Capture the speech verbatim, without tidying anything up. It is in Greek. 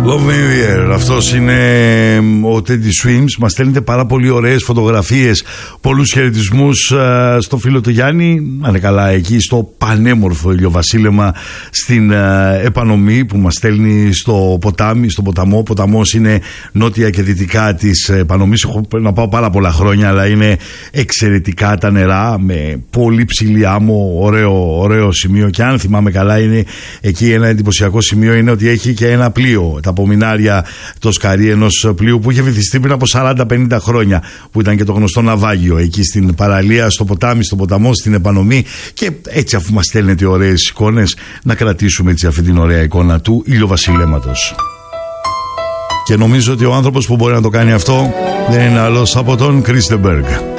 Love Me Here. Αυτός είναι ο Teddy Swims. Μας στέλνετε πάρα πολύ ωραίες φωτογραφίες, πολλούς χαιρετισμούς uh, στο φίλο του Γιάννη. Να είναι καλά εκεί στο πανέμορφο ηλιοβασίλεμα στην uh, Επανομή που μας στέλνει στο ποτάμι, στον ποταμό. Ο ποταμός είναι νότια και δυτικά της Επανομής. Έχω να πάω πάρα πολλά χρόνια, αλλά είναι εξαιρετικά τα νερά με πολύ ψηλή άμμο. Ωραίο, ωραίο σημείο. Και αν θυμάμαι καλά, είναι εκεί ένα εντυπωσιακό σημείο είναι ότι έχει και ένα πλοίο. Τα απομεινάρια, το σκαρί ενός πλοίου που είχε βυθιστεί πριν από σαράντα πενήντα χρόνια, που ήταν και το γνωστό ναυάγιο εκεί στην παραλία, στο ποτάμι, στον ποταμό, στην Επανομή. Και έτσι, αφού μας στέλνετε ωραίες εικόνες, να κρατήσουμε έτσι αυτή την ωραία εικόνα του ηλιοβασιλέματος. Και νομίζω ότι ο άνθρωπος που μπορεί να το κάνει αυτό δεν είναι άλλος από τον Κρίστεμπεργκ.